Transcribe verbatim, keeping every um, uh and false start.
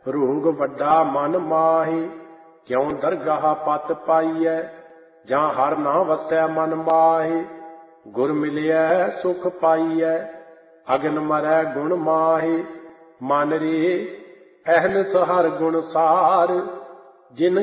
ਰੋਗ ਵੱਡਾ ਮਨ ਮਾਹੀ, ਕਿਉ ਦਰਗਾਹ ਪਤ ਪਾਈਐ। ਜਾਂ ਹਰ ਨਾ ਵਸੈ ਮਨ ਮਾਹੀ, ਗੁਰ ਮਿਲਿਐ ਸੁਖ ਪਾਈਐ। ਅਗਨ ਮਰੈ ਗੁਣ ਮਾਹੀ, ਮਨ ਰੇ ਅਹਨਿਸ ਹਰ ਗੁਣ ਸਾਰ। ਜਿਨ